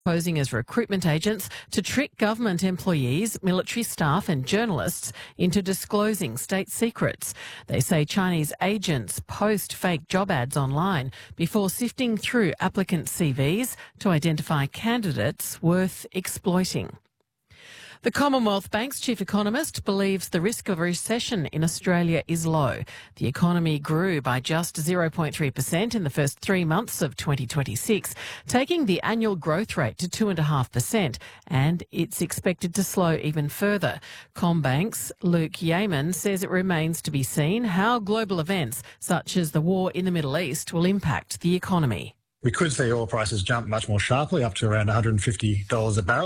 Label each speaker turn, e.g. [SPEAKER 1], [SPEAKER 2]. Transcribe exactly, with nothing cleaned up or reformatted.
[SPEAKER 1] posing as recruitment agents to trick government employees, military staff and journalists into disclosing state secrets. They say Chinese agents post fake job ads online before sifting through applicant C Vs to identify candidates worth exploiting. The Commonwealth Bank's chief economist believes the risk of a recession in Australia is low. The economy grew by just zero point three percent in the first three months of twenty twenty-six, taking the annual growth rate to two point five percent, and it's expected to slow even further. CommBank's Luke Yeaman says it remains to be seen how global events such as the war in the Middle East will impact the economy.
[SPEAKER 2] We could see oil prices jump much more sharply, up to around one hundred fifty dollars a barrel.